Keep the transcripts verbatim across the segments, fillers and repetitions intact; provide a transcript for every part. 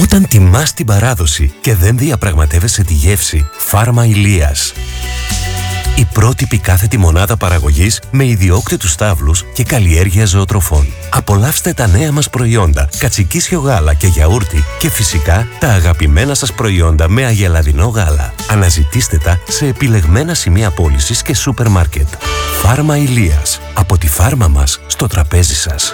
Όταν τιμάς την παράδοση και δεν διαπραγματεύεσαι τη γεύση, Φάρμα Ηλίας. Η πρότυπη κάθετη μονάδα παραγωγής με ιδιόκτητους στάβλους και καλλιέργεια ζωοτροφών. Απολαύστε τα νέα μας προϊόντα, κατσικίσιο γάλα και γιαούρτι και φυσικά τα αγαπημένα σας προϊόντα με αγελαδινό γάλα. Αναζητήστε τα σε επιλεγμένα σημεία πώλησης και σούπερ μάρκετ. Φάρμα Ηλίας. Από τη φάρμα μας στο τραπέζι σας.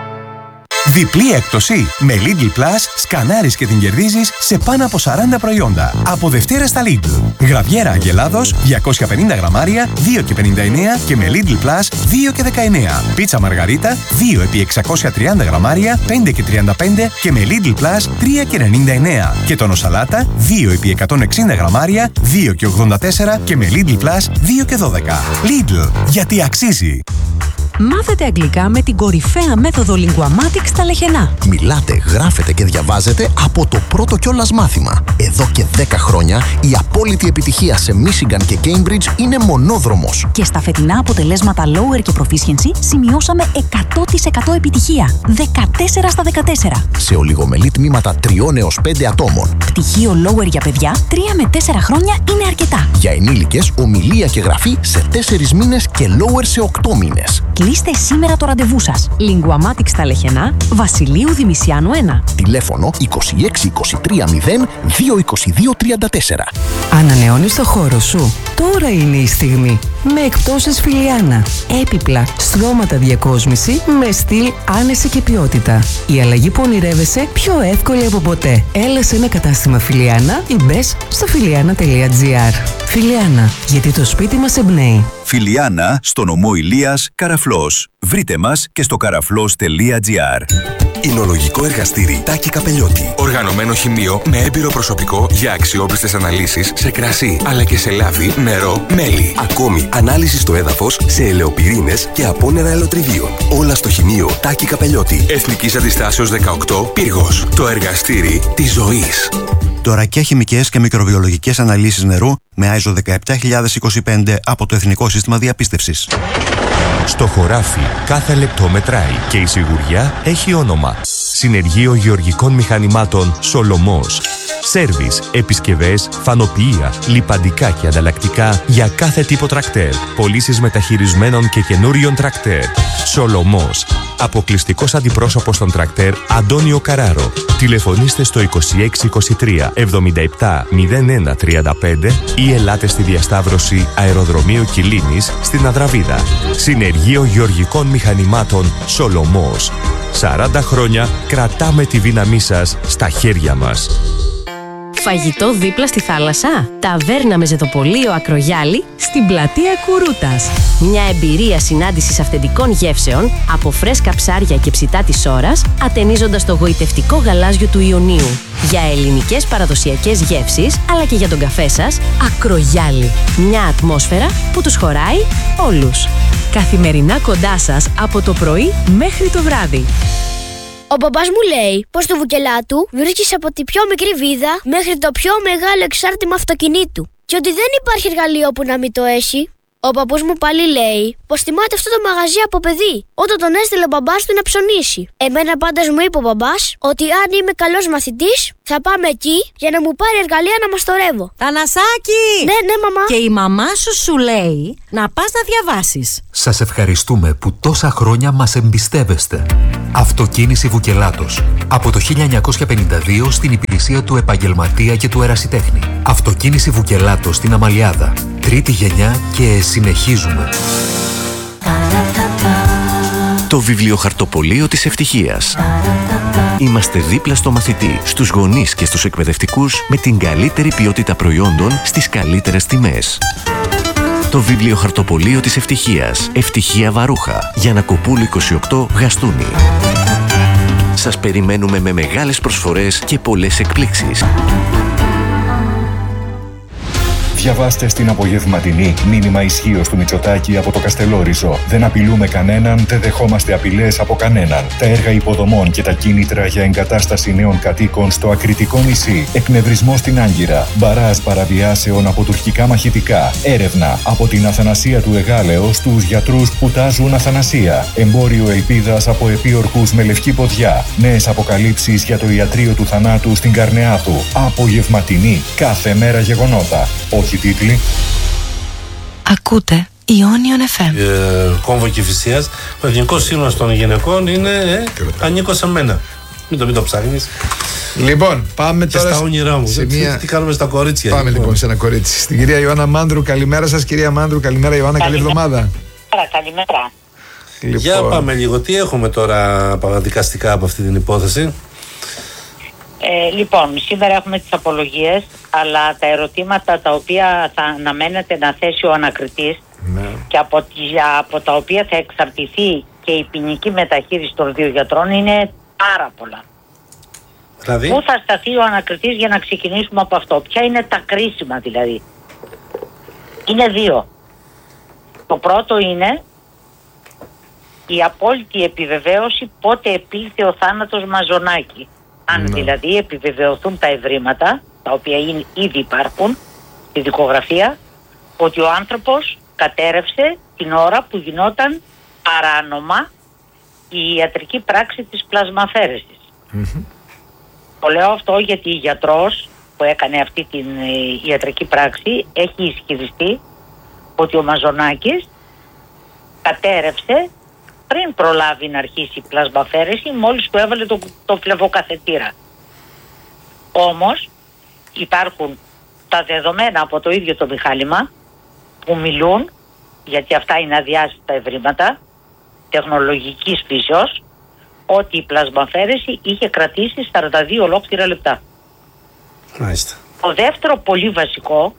Διπλή έκπτωση. Με Lidl Plus σκανάρεις και την κερδίζεις σε πάνω από σαράντα προϊόντα. Από Δευτέρα στα Lidl. Γραβιέρα αγελάδος διακόσια πενήντα γραμμάρια δύο και πενήντα εννέα και με Lidl Plus δύο και δεκαεννέα. Πίτσα μαργαρίτα δύο επί εξακόσια τριάντα γραμμάρια πέντε και τριάντα πέντε και με Lidl Plus τρία και ενενήντα εννέα. Και τόνο σαλάτα δύο επί εκατόν εξήντα γραμμάρια δύο και ογδόντα τέσσερα και με Lidl Plus δύο και δώδεκα. Lidl, γιατί αξίζει. Μάθετε αγγλικά με την κορυφαία μέθοδο Linguamatics στα Λεχενά. Μιλάτε, γράφετε και διαβάζετε από το πρώτο κιόλας μάθημα. Εδώ και δέκα χρόνια η απόλυτη επιτυχία σε Michigan και Cambridge είναι μονόδρομος. Και στα φετινά αποτελέσματα Lower και Proficiency σημειώσαμε εκατό τοις εκατό επιτυχία. δεκατέσσερα στα δεκατέσσερα. Σε ολιγομελή τμήματα τριών έως πέντε ατόμων. Πτυχίο Lower για παιδιά τρία με τέσσερα χρόνια είναι αρκετά. Για ενήλικες, ομιλία και γραφή σε τέσσερις μήνες και Lower σε οκτώ μήνες. Κλείστε σήμερα το ραντεβού σας. Linguamatics στα Λεχενά, Βασιλείου Δημησιάνου ένα. Τηλέφωνο είκοσι έξι είκοσι τρία μηδέν δύο είκοσι δύο τριάντα τέσσερα. Ανανεώνεις το χώρο σου. Τώρα είναι η στιγμή. Με εκπτώσεις Φιλιάνα. Έπιπλα, στρώματα διακόσμηση με στυλ, άνεση και ποιότητα. Η αλλαγή που ονειρεύεσαι πιο εύκολη από ποτέ. Έλα σε ένα κατάστημα Φιλιάνα ή μπες στο φιλιάνα τελεία τζι άρ. Φιλιάνα, γιατί το σπίτι μας εμπνέει. Φιλιάνα, στο νομό Ηλίας, Καραφλός. Βρείτε μας και στο καραφλός τελεία τζι άρ. Εινολογικό εργαστήρι Τάκη Καπελιώτη. Οργανωμένο χημείο με έμπειρο προσωπικό για αξιόπιστες αναλύσεις σε κρασί, αλλά και σε λάδι, νερό, μέλι. Ακόμη, ανάλυση στο έδαφος σε ελαιοπυρήνες και απόνερα ελαιοτριβίων. Όλα στο χημείο Τάκη Καπελιώτη. Εθνικής Αντιστάσεως δεκαοκτώ, Πύργος. Το εργαστήρι της ζωής. Τωρακιά χημικές και μικροβιολογικές αναλύσεις νερού με άι ες ο δεκαεπτά χιλιάδες είκοσι πέντε από το Εθνικό Σύστημα Διαπίστευσης. Στο χωράφι κάθε λεπτό μετράει και η σιγουριά έχει όνομα. Συνεργείο Γεωργικών Μηχανημάτων Σολομός. Σέρβις, επισκευές, φανοποιεία, λιπαντικά και ανταλλακτικά για κάθε τύπο τρακτέρ. Πωλήσεις μεταχειρισμένων και καινούριων τρακτέρ. Σολομός. Αποκλειστικός αντιπρόσωπος των τρακτέρ Αντώνιο Καράρο. Τηλεφωνήστε στο είκοσι έξι είκοσι τρία εβδομήντα επτά μηδέν ένα τριάντα πέντε ή ελάτε στη διασταύρωση Αεροδρομίου Κιλίνης στην Αδραβίδα. Συνεργείο Γεωργικών Μηχανημάτων Σολομός. σαράντα χρόνια κρατάμε τη δύναμή σας στα χέρια μας. Φαγητό δίπλα στη θάλασσα. Ταβέρνα με ζετοπολείο Ακρογιάλη στην πλατεία Κουρούτας. Μια εμπειρία συνάντησης αυθεντικών γεύσεων από φρέσκα ψάρια και ψητά της ώρας, ατενίζοντας το γοητευτικό γαλάζιο του Ιωνίου. Για ελληνικές παραδοσιακές γεύσεις, αλλά και για τον καφέ σας, Ακρογιάλη. Μια ατμόσφαιρα που τους χωράει όλους. Καθημερινά κοντά σας από το πρωί μέχρι το βράδυ. Ο μπαμπάς μου λέει πως στο Βουκελάτου βρίσκεις από τη πιο μικρή βίδα μέχρι το πιο μεγάλο εξάρτημα αυτοκινήτου και ότι δεν υπάρχει εργαλείο που να μην το έχει. Ο παππούς μου πάλι λέει πως θυμάται αυτό το μαγαζί από παιδί, όταν τον έστειλε ο μπαμπάς του να ψωνίσει. Εμένα πάντως μου είπε ο μπαμπάς ότι αν είμαι καλός μαθητής θα πάμε εκεί για να μου πάρει εργαλεία να μαστορεύω. Θανασάκη! Ναι, ναι, μαμά. Και η μαμά σου σου λέει να πας να διαβάσεις. Σας ευχαριστούμε που τόσα χρόνια μας εμπιστεύεστε. Αυτοκίνηση Βουκελάτος. Από το χίλια εννιακόσια πενήντα δύο στην υπηρεσία του επαγγελματία και του ερασιτέχνη. Αυτοκίνηση Βουκελάτος στην Αμαλιάδα. Τρίτη γενιά και συνεχίζουμε. Το βιβλιοχαρτοπωλείο της ευτυχίας. Είμαστε δίπλα στο μαθητή, στους γονείς και στους εκπαιδευτικούς με την καλύτερη ποιότητα προϊόντων στις καλύτερες τιμές. Το βιβλιοχαρτοπωλείο της ευτυχίας. Ευτυχία Βαρούχα. Γιαννακοπούλου είκοσι οκτώ, Γαστούνι. Σας περιμένουμε με μεγάλες προσφορές και πολλές εκπλήξεις. Διαβάστε στην απογευματινή μήνυμα ισχύος του Μητσοτάκη από το Καστελόριζο. Δεν απειλούμε κανέναν, δεν δεχόμαστε απειλές από κανέναν. Τα έργα υποδομών και τα κίνητρα για εγκατάσταση νέων κατοίκων στο Ακριτικό νησί. Εκνευρισμό στην Άγκυρα. Μπαράζ παραβιάσεων από τουρκικά μαχητικά. Έρευνα από την Αθανασία του Εγάλεως στους γιατρούς που τάζουν αθανασία. Εμπόριο ελπίδας από επίορκους με λευκή ποδιά. Νέες αποκαλύψεις για το ιατρείο του θανάτου στην Καρνεάτου. Απογευματινή. Κάθε μέρα γεγονότα. Όχι τίτλοι. Ακούτε Ionion εφ εμ. Ε, κόμβο Κηφισίας. Ο Εθνικός Σύλλογος των Γυναικών είναι ε, ανήκω σε μένα. Μην το, μην το ψάχνεις. Λοιπόν, πάμε και τώρα στα όνειρά μου. Σε μια... Τι κάνουμε στα κορίτσια. Πάμε λοιπόν σε ένα κορίτσι. Στην κυρία Ιωάννα Μάνδρου. Καλημέρα σας, κυρία Μάνδρου. Καλημέρα, Ιωάννα. Καλή εβδομάδα. Καλημέρα. Λοιπόν. Για πάμε λίγο. Τι έχουμε τώρα δικαστικά από αυτή την υπόθεση. Ε, λοιπόν, σήμερα έχουμε τις απολογίες, αλλά τα ερωτήματα τα οποία θα αναμένεται να θέσει ο ανακριτής ναι. και από, από τα οποία θα εξαρτηθεί και η ποινική μεταχείριση των δύο γιατρών είναι πάρα πολλά. Δηλαδή? Πού θα σταθεί ο ανακριτής για να ξεκινήσουμε από αυτό? Ποια είναι τα κρίσιμα δηλαδή? Είναι δύο. Το πρώτο είναι η απόλυτη επιβεβαίωση πότε επήλθε ο θάνατος Μαζονάκη. Αν ναι. δηλαδή επιβεβαιωθούν τα ευρήματα, τα οποία είναι, ήδη υπάρχουν στη δικογραφία, ότι ο άνθρωπος κατέρευσε την ώρα που γινόταν παράνομα η ιατρική πράξη της πλασμαφέρεσης. Mm-hmm. Το λέω αυτό γιατί η γιατρός που έκανε αυτή την ε, ιατρική πράξη έχει ισχυριστεί ότι ο Μαζονάκης κατέρευσε πριν προλάβει να αρχίσει η πλασμαφέρεση, μόλις του έβαλε το, το φλεβοκαθετήρα. Όμως υπάρχουν τα δεδομένα από το ίδιο το μηχάνημα που μιλούν, γιατί αυτά είναι αδιάσυστα ευρήματα τεχνολογικής φύσεως, ότι η πλασμαφέρεση είχε κρατήσει σαράντα δύο ολόκληρα λεπτά. Μάλιστα. Το δεύτερο πολύ βασικό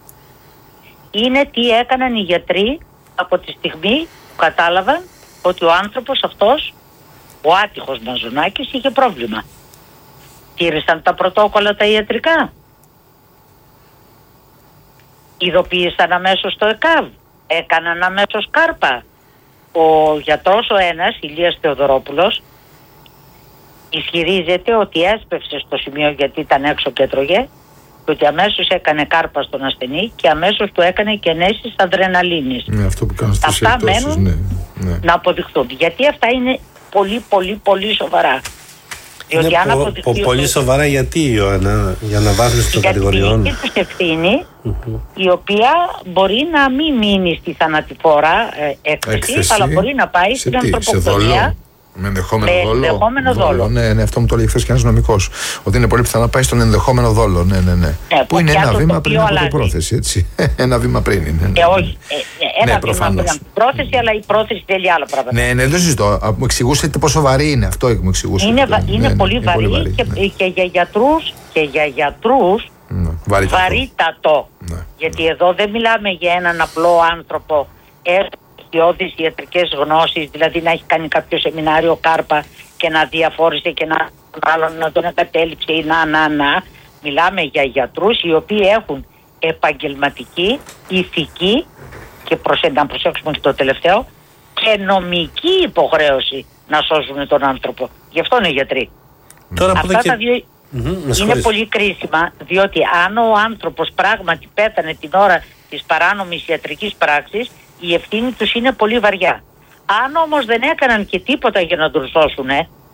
είναι τι έκαναν οι γιατροί από τη στιγμή που κατάλαβαν ότι ο άνθρωπος αυτός, ο άτυχος Μαζονάκης, είχε πρόβλημα. Τήρησαν τα πρωτόκολλα τα ιατρικά. Ειδοποίησαν αμέσως το ΕΚΑΒ. Έκαναν αμέσως κάρπα. Ο γιατρός ο ένας, Ηλίας Θεοδωρόπουλος, ισχυρίζεται ότι έσπευσε στο σημείο γιατί ήταν έξω και έτρωγε, και ότι αμέσως έκανε κάρπα στον ασθενή και αμέσως του έκανε και ενέσεις αδρεναλίνης. Ναι, αυτό που κάνουν στις αυτά μένουν ναι, ναι. να αποδειχθούν. Γιατί αυτά είναι πολύ πολύ πολύ σοβαρά. Διότι είναι αν πο, πο, πολύ σοβαρά γιατί, Ιωάννα, για να βάθμιση των κατηγοριών. Γιατί είναι τους ευθύνη mm-hmm. η οποία μπορεί να μην μείνει στη θανατηφόρα ε, έκθεση, έκθεση, αλλά μπορεί να πάει στην ανθρωποκτονία. Με ενδεχόμενο με δόλο. ενδεχόμενο δόλο. δόλο. Ναι, ναι, αυτό μου το έλεγε χθες και ένας νομικός. Ότι είναι πολύ πιθανό να πάει στον ενδεχόμενο δόλο. Ναι, ναι, ναι. ναι που είναι ένα βήμα πριν από την πρόθεση, έτσι. ένα βήμα πριν είναι. Ναι. Ε, όχι. Ε, ένα ναι, βήμα πριν από την πρόθεση, αλλά η πρόθεση θέλει άλλα πράγματα. Ναι, ναι, δεν συζητώ. Μου εξηγούσατε πόσο βαρύ είναι αυτό. Μου εξηγούσατε. Είναι, βα, είναι, ναι, πολύ, ναι, βαρύ, πολύ βαρύ και, ναι. και για γιατρούς και για γιατρούς ναι. βαρύτατο. βαρύτατο. Ναι. Γιατί ναι. εδώ δεν μιλάμε για έναν απλό άνθρωπο. Ιδιώδεις ιατρικές γνώσεις, δηλαδή να έχει κάνει κάποιο σεμινάριο κάρπα και να διαφόρησε και να, μάλλον να τον εγκατέλειψε ή να, να, να. Μιλάμε για γιατρούς οι οποίοι έχουν επαγγελματική, ηθική και προσε, να προσέξουμε και το τελευταίο, και νομική υποχρέωση να σώζουν τον άνθρωπο. Γι' αυτό είναι γιατροί. Τώρα Αυτά και... τα δύο mm-hmm, είναι πολύ κρίσιμα, διότι αν ο άνθρωπος πράγματι πέθανε την ώρα της παράνομης ιατρικής πράξης, η ευθύνη τους είναι πολύ βαριά. Αν όμως δεν έκαναν και τίποτα για να τον σώσουν,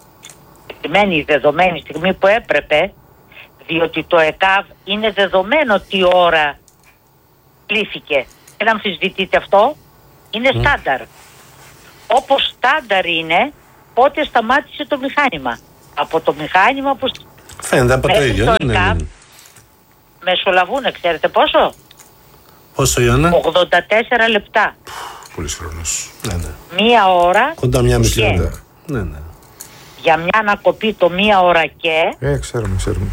η δεδομένη στιγμή που έπρεπε, διότι το ΕΚΑΒ είναι δεδομένο τι ώρα κλήθηκε. Δεν αμφισβητείτε αυτό. Είναι mm. στάνταρ. Όπως στάνταρ είναι πότε σταμάτησε το μηχάνημα. Από το μηχάνημα που φαίνεται από το ίδιο. Το ναι, ΕΚΑΒ ναι. μεσολαβούν, ξέρετε πόσο? Πόσο, Ιωάννα? ογδόντα τέσσερα λεπτά. Πολύς χρόνος. Ναι, ναι. Μία ώρα. Κοντά μια μισή ώρα. Ναι, ναι. Για μια ανακοπή το μία ώρα και... Ε, ξέρουμε, ξέρουμε.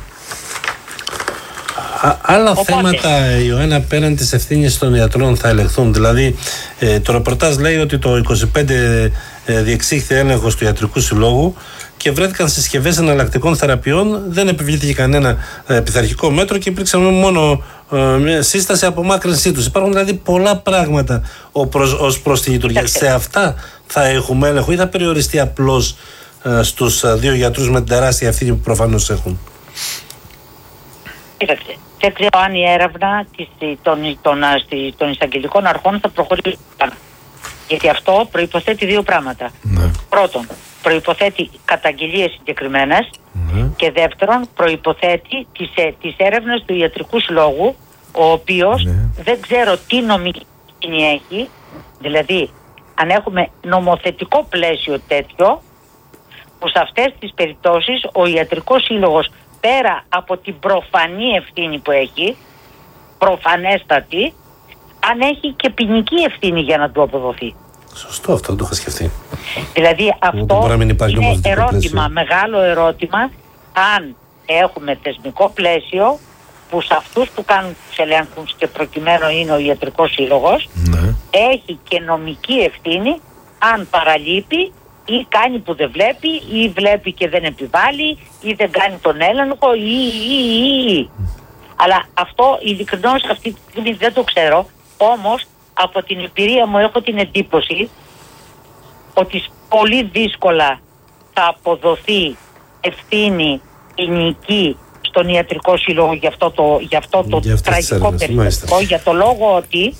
Α, άλλα Οπότε. θέματα, Ιωάννα, πέραν της ευθύνης των ιατρών θα ελεγχθούν. Δηλαδή, ε, το ρεπορτάζ λέει ότι το είκοσι πέντε ε, διεξήχθη έλεγχος του Ιατρικού Συλλόγου και βρέθηκαν συσκευές εναλλακτικών θεραπείων, δεν επιβλήθηκε κανένα ε, πειθαρχικό μέτρο και υπήρξαν μόνο μια σύσταση απομάκρυνσή τους. Υπάρχουν δηλαδή πολλά πράγματα ως προς τη λειτουργία. Σε αυτά θα έχουμε έλεγχο ή θα περιοριστεί απλώς ε, στους ε, δύο γιατρούς με την τεράστια ευθύνη που προφανώς έχουν? Κοίταξε, δεν ξέρω αν η έρευνα της, των, των, των εισαγγελικών αρχών θα προχωρήσει πάνω. Γιατί αυτό προϋποθέτει δύο πράγματα. Ναι. Πρώτον, προϋποθέτει καταγγελίες συγκεκριμένες, ναι. Και δεύτερον, προϋποθέτει τις, τις έρευνες του Ιατρικού Συλλόγου, ο οποίος ναι. δεν ξέρω τι νομική έχει, δηλαδή αν έχουμε νομοθετικό πλαίσιο τέτοιο, που σε αυτές τις περιπτώσεις ο Ιατρικός Σύλλογος, πέρα από την προφανή ευθύνη που έχει, προφανέστατη, αν έχει και ποινική ευθύνη για να του αποδοθεί. Σωστό, αυτό το είχα σκεφτεί. Δηλαδή αυτό είναι ερώτημα, πλαίσιο. Μεγάλο ερώτημα, αν έχουμε θεσμικό πλαίσιο που σε αυτούς που κάνουν τους ελέγχους και προκειμένου είναι ο Ιατρικός Σύλλογος, ναι. έχει και νομική ευθύνη αν παραλείπει ή κάνει που δεν βλέπει ή βλέπει και δεν επιβάλλει ή δεν κάνει τον έλεγχο ή, ή, ή, ή. Αλλά αυτό ειλικρινώς αυτή τη στιγμή δεν το ξέρω, όμως από την εμπειρία μου έχω την εντύπωση ότι πολύ δύσκολα θα αποδοθεί ευθύνη ποινική στον Ιατρικό Σύλλογο για αυτό το, για αυτό το για τραγικό περιστατικό, για το λόγο ότι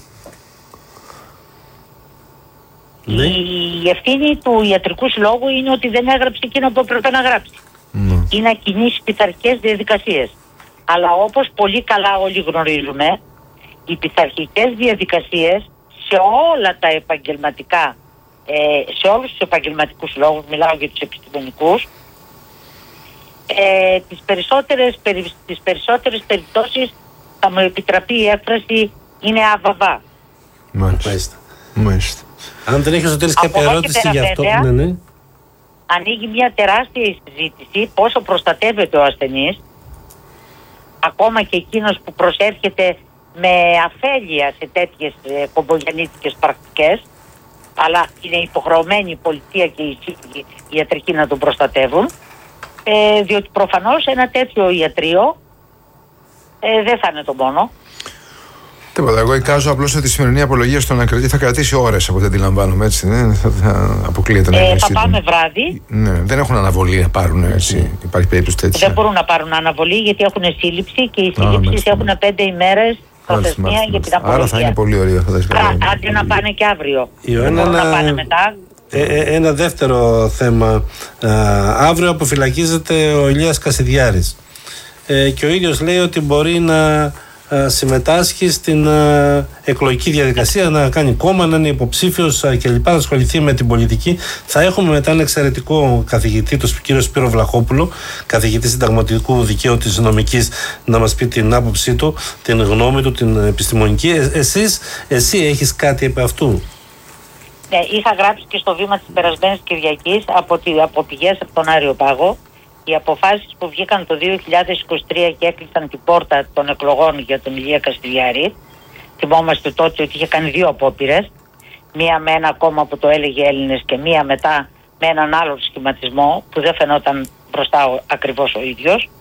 ναι. η ευθύνη του Ιατρικού Συλλόγου είναι ότι δεν έγραψε εκείνο που έπρεπε να γράψει. Ναι. Ή να κινήσει πειθαρχικές διαδικασίες. Αλλά όπως πολύ καλά όλοι γνωρίζουμε, οι πειθαρχικές διαδικασίες σε όλα τα επαγγελματικά, ε, σε όλους τους επαγγελματικούς λόγους, μιλάω για τους επιστημονικούς, ε, τις, περισσότερες, περι, τις περισσότερες περιπτώσεις, θα μου επιτραπεί η έκφραση, είναι αβαβά. Μάλιστα. Μάλιστα. Αν δεν έχεις ότι κάποια ερώτηση για αυτό, ναι, ναι. ανοίγει μια τεράστια συζήτηση πόσο προστατεύεται ο ασθενής, ακόμα και εκείνος που προσέρχεται με αφέλεια σε τέτοιες ε, κομπογιαννίτικες πρακτικές, αλλά είναι υποχρεωμένη η πολιτεία και οι ιατρικοί να τον προστατεύουν, ε, διότι προφανώς ένα τέτοιο ιατρείο ε, δεν θα είναι το μόνο. Τίποτα. Εγώ εικάζω απλώς ότι η σημερινή απολογία στον ακριτή θα κρατήσει ώρες από ό,τι αντιλαμβάνομαι, έτσι. Δεν θα, θα αποκλείεται να ε, Θα πάμε βράδυ. Ναι, δεν έχουν αναβολή να πάρουν, έτσι. Υπάρχει περίπτωση τέτοια. Δεν μπορούν να πάρουν αναβολή γιατί έχουν σύλληψη και οι σύλληψεις έχουν πέντε ημέρες προθεσμία για την απολογία. Άρα θα είναι πολύ ωραία. Άντε να πάνε και αύριο. Ιωάννα, μπορούν να πάνε μετά. Ε, ε, ένα δεύτερο θέμα. Α, αύριο αποφυλακίζεται ο Ηλίας Κασιδιάρης. Ε, και ο ίδιος λέει ότι μπορεί να συμμετάσχει στην uh, εκλογική διαδικασία, να κάνει κόμμα, να είναι υποψήφιος uh, κλπ. Να ασχοληθεί με την πολιτική. Θα έχουμε μετά ένα εξαιρετικό καθηγητή, τον κύριο Σπύρο Βλαχόπουλο, καθηγητή συνταγματικού δικαίου της νομικής, να μας πει την άποψή του, την γνώμη του, την επιστημονική. Ε, εσείς, εσύ έχεις κάτι επ' αυτού? Ναι, είχα γράψει και στο βήμα της περασμένης Κυριακής από, τη, από πηγές από τον Άριο Πάγο. Οι αποφάσεις που βγήκαν το δύο χιλιάδες είκοσι τρία και έκλεισαν την πόρτα των εκλογών για τον Ηλία Κασιδιάρη. Θυμόμαστε τότε ότι είχε κάνει δύο απόπειρες. Μία με ένα κόμμα που το έλεγε Έλληνες και μία μετά με έναν άλλο σχηματισμό που δεν φαινόταν μπροστά ακριβώς ο ίδιος.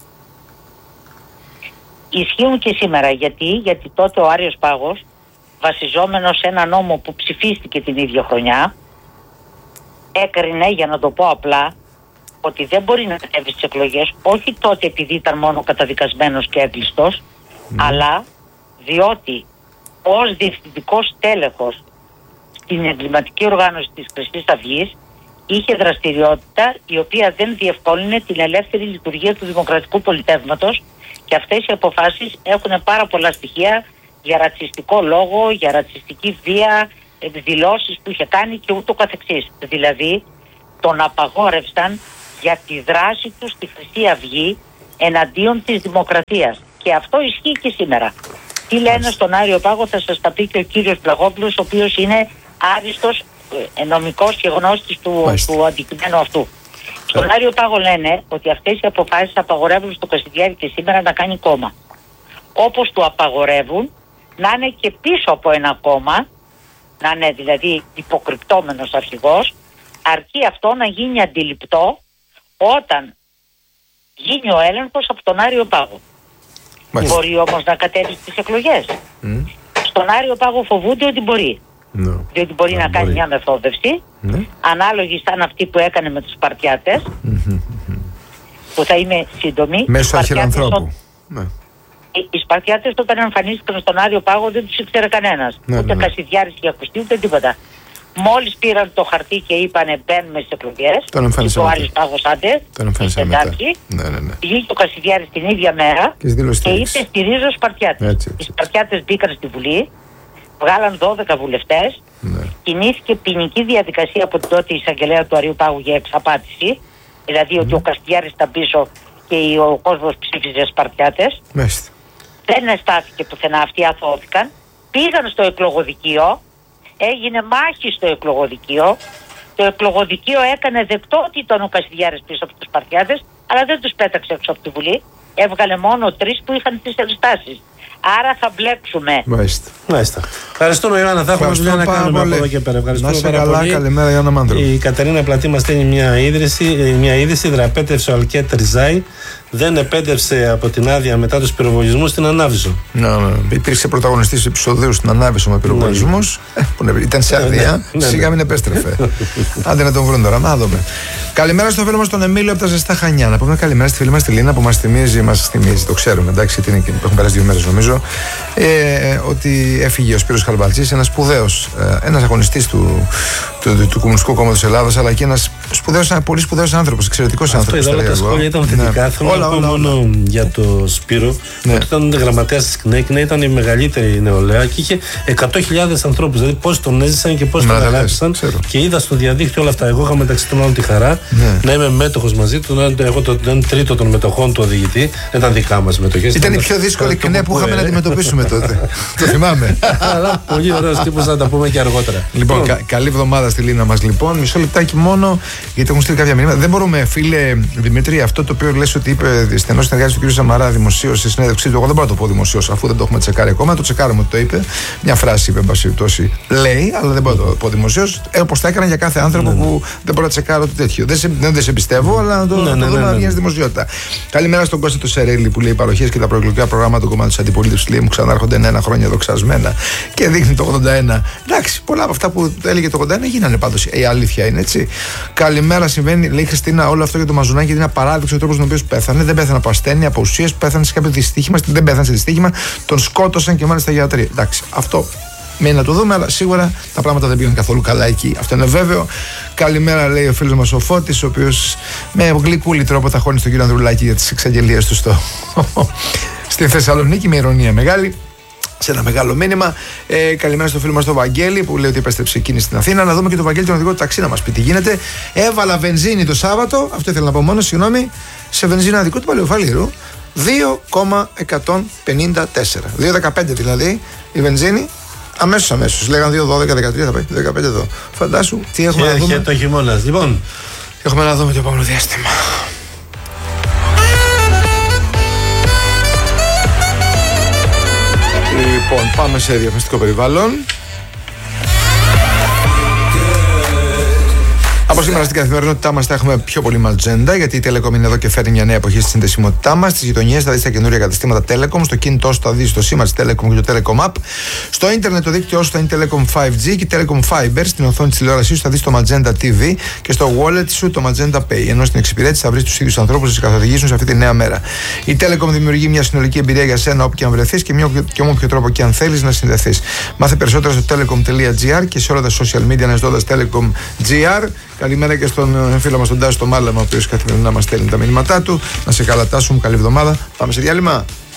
Ισχύουν και σήμερα. Γιατί, γιατί τότε ο Άριος Πάγος, βασιζόμενος σε ένα νόμο που ψηφίστηκε την ίδια χρονιά, έκρινε, για να το πω απλά, ότι δεν μπορεί να κατέβει στις εκλογές, όχι τότε επειδή ήταν μόνο καταδικασμένος και έγκλειστος, mm. αλλά διότι ως διευθυντικός τέλεχος στην εγκληματική οργάνωση της Χρυσής Αυγής είχε δραστηριότητα η οποία δεν διευκόλυνε την ελεύθερη λειτουργία του δημοκρατικού πολιτεύματος, και αυτές οι αποφάσεις έχουν πάρα πολλά στοιχεία για ρατσιστικό λόγο, για ρατσιστική βία, δηλώσεις που είχε κάνει και ούτω καθεξής. Δηλαδή τον απαγόρευσαν για τη δράση του στη Χρυσή Αυγή εναντίον της δημοκρατίας. Και αυτό ισχύει και σήμερα. Τι λένε στον Άριο Πάγο θα σας τα πει και ο κύριος Βλαχόπουλος, ο οποίος είναι άριστος ε, νομικός και γνώστης του, του αντικειμένου αυτού. Στον Άριο Πάγο λένε ότι αυτές οι αποφάσεις απαγορεύουν στο Κασιδιάρη και σήμερα να κάνει κόμμα. Όπως του απαγορεύουν να είναι και πίσω από ένα κόμμα, να είναι δηλαδή υποκρυπτόμενος αρχηγός, αρκεί αυτό να γίνει αντιληπτό όταν γίνει ο έλεγχος από τον Άριο Πάγο. Μάλιστα. Μπορεί όμως να κατέβει στις εκλογές. Mm. Στον Άριο Πάγο φοβούνται ότι μπορεί. No. Διότι μπορεί no, να κάνει μπορεί. μια μεθόδευση mm. ανάλογη σαν αυτή που έκανε με τους Σπαρτιάτες mm-hmm. που θα είμαι σύντομη. Μέσω αρχιερανθρώπου. Ναι. Οι, οι Σπαρτιάτες όταν εμφανίστηκαν στον Άριο Πάγο δεν τους ήξερε κανένας. Ναι, ούτε ναι. Κασιδιάρης και ακουστή ούτε τίποτα. Μόλις πήραν το χαρτί και είπανε μπαίνουμε στις εκλογές, το Άριος Πάγος άντε, στην εντάξει, ναι, ναι, ναι. Βγήκε ο Κασιδιάρης την ίδια μέρα και, και είπε στηρίζω Σπαρτιάτες. Έτσι, έτσι. Οι Σπαρτιάτες μπήκαν στη Βουλή, βγάλαν δώδεκα βουλευτές, ναι. Κινήθηκε ποινική διαδικασία από την τότε εισαγγελέα του Αρείου Πάγου για εξαπάτηση, δηλαδή mm. ότι ο Κασιδιάρης ήταν πίσω και ο κόσμος ψήφιζε Σπαρτιάτες. Μάλιστα. Δεν εστάθηκε πουθενά, αυτοί αθώθηκαν, πήγαν στο εκλογοδικείο. Έγινε μάχη στο εκλογοδικείο. Το εκλογοδικείο έκανε δεκτό ότι ήταν ο Κασιδιάρης πίσω από τους Σπαρτιάτες, αλλά δεν τους πέταξε έξω από τη Βουλή. Έβγαλε μόνο τρεις που είχαν τις ενστάσεις. Άρα θα μπλέξουμε. Μάλιστα. Μάλιστα. Ευχαριστούμε, Ιωάννα. Θα έχουμε δουλειά να κάνουμε από εδώ και πέρα. Ευχαριστούμε. Να σε καλά, καλημέρα, Ιωάννα Μάνδρου. Η Κατερίνα Πλατή μας στέλνει μια είδηση. Μια είδηση. Δραπέτευσε ο Αλκέτ Ριζάη. Δεν επέτευσε από την άδεια μετά τους πυροβολισμούς στην Ανάβησο. Ναι, ναι. Υπήρξε πρωταγωνιστής επεισοδίου στην Ανάβησο με πυροβολισμούς. Ναι. Ε, ήταν σε άδεια. Ναι, ναι. Σιγά μην επέστρεφε. Άντε να τον βρουν τώρα, να δούμε. Καλημέρα στο φίλο μας τον Εμίλιο από τα Ζεστά Χανιά. Να πούμε καλημέρα στη φίλη μας τη Λίνα που μας θυμίζει, μας θυμίζει, το ξέρουμε, εντάξει, γιατί είναι, έχουν περάσει δύο μέρες νομίζω, ε, ότι έφυγε ο Σπύρος Χαρβαλτσής, ένας σπουδαίος, ε, ένας αγωνιστής του, του, του, του Κομμουνιστικού Κόμματος Ελλάδας, αλλά και ένας σπουδαίος, πολύ σπουδαίος άνθρωπος, εξαιρετικός άνθρωπος. Αυτό, όλα τα σχόλια ήταν θετικά. Θέλω να πω μόνο για το Σπύρο, ναι. Ότι ήταν γραμματέας της ΚΝΕΚ, ναι, ήταν η μεγαλύτερη νεολαία και είχε εκατό χιλιάδες ανθρώπους. Δηλαδή πώς τον έζησαν και πώς τον αγάπησαν. Και είδα στο διαδίκτυο όλα αυτά. Εγώ είχα μεταξύ των άλλων τη χαρά ναι. να είμαι μέτοχος μαζί του. Εγώ το τρίτο των μετοχών του οδηγητή. Δεν ήταν δικά μας μετοχές. Ήταν η πιο δύσκολη ΚΝΕ που είχαμε να αντιμετωπίσουμε τότε. Το θυμάμαι. Αλλά πολύ ωραίος τύπος, θα τα πούμε και αργότερα. Λοιπόν, καλή εβδομάδα στη Λίνα μας λοιπόν. Μισό λεπτάκι μόνο, γιατί έχουν στείλει κάποια μηνύματα. Δεν μπορούμε, φίλε Δημήτρι, αυτό το οποίο λες ότι είπε στενός συνεργάτης του κ. Σαμαρά δημοσίως σε συνέντευξή του. Εγώ δεν μπορώ να το πω δημοσίως, αφού δεν το έχουμε τσεκάρει ακόμα. Το τσεκάρουμε ότι το είπε. Μια φράση είπε, εν πάση περιπτώσει, λέει, αλλά δεν μπορώ να το πω δημοσίως. Όπως τα έκανα για κάθε άνθρωπο ναι, ναι. που δεν μπορώ να τσεκάρω το τέτοιο. Δεν σε, δεν σε πιστεύω, αλλά να το, ναι, ναι, το δούμε να βγει στη δημοσιότητα. Καλημέρα στον Κώστα του Σερέλη που λέει: οι παροχές και τα προεκλογικά προγράμματα του κόμματος της αντιπολίτευσης λέει μου ξανάρχονται ένα χρόνια δοξασμένα και δείχνει το ογδόντα ένα. Εντάξει, πολλά από αυτά που έλεγε το ογδόντα ένα γίνανε πάντως. Η αλήθεια είναι έτσι. Καλημέρα, συμβαίνει, λέει η Χριστίνα, όλο αυτό για το Μαζουνάκι γιατί είναι απαράδεικτο ο τρόπος τον οποίο πέθανε. Δεν πέθανε από ασθένεια, από ουσίες, πέθανε σε κάποιο δυστύχημα. Δεν πέθανε σε δυστύχημα, τον σκότωσαν και μάλιστα γιατροί. Εντάξει, αυτό μένει να το δούμε, αλλά σίγουρα τα πράγματα δεν πήγαν καθόλου καλά εκεί. Αυτό είναι βέβαιο. Καλημέρα, λέει ο φίλος μας ο Φώτης, ο οποίος με γλυκούλη τρόπο θα χώνει στον κύριο Ανδρουλάκη για τις εξαγγελίες του στο... στη Θεσσαλονίκη με ηρωνία μεγάλη. Σε ένα μεγάλο μήνυμα. Ε, καλημέρα στο φίλο μας τον Βαγγέλη που λέει ότι επέστρεψε εκείνη στην Αθήνα. Να δούμε και τον Βαγγέλη, τον οδηγό του ταξί, να μας πει τι γίνεται. Έβαλα βενζίνη το Σάββατο, αυτό ήθελα να πω μόνο, συγγνώμη, σε βενζίνα δικό του Παλαιοφαλήρου. δύο κόμμα εκατόν πενήντα τέσσερα. δύο κόμμα δεκαπέντε δηλαδή η βενζίνη. Αμέσως, αμέσως. Λέγαν δύο δώδεκα δεκατρία, θα πάει δεκαπέντε εδώ. Φαντάσου τι έχουμε και, να δούμε. Και το χειμώνας. Λοιπόν, έχουμε να δούμε το επόμενο διάστημα. Λοιπόν, πάμε σε διαφημιστικό περιβάλλον. Από σήμερα στην καθημερινότητά μας θα έχουμε πιο πολύ ματζέντα, γιατί η Telecom είναι εδώ και φέρνει μια νέα εποχή στη συνδεσιμότητά μας. Στις γειτονιές θα δεις τα καινούργια καταστήματα Telecom, στο κινητό σου θα δεις το σήμα της Telecom και το Telecom App. Στο ίντερνετ το δίκτυό σου θα είναι Telecom φάιβ τζι και Telecom Fiber. Στην οθόνη της τηλεόρασής σου θα δεις το Magenta τι βι και στο wallet σου το Magenta Pay. Ενώ στην εξυπηρέτηση θα βρεις τους ίδιους ανθρώπους να σε καθοδηγήσουν σε αυτή τη νέα μέρα. Η Telecom δημιουργεί μια συνολική εμπειρία για σένα όπου και αν βρεθείς και με όποιο τρόπο και αν θέλεις να συνδεθείς. Μάθε περισσότερα στο telecom.gr και σε όλα τα social media αναζητώντας Telecom.gr. Καλημέρα και στον φίλο μας τον Τάσο το Μάλαμα, ο οποίος καθημερινά μας στέλνει τα μηνύματά του. Να σε καλά, Τάσο μου, καλή εβδομάδα. Πάμε σε διάλειμμα.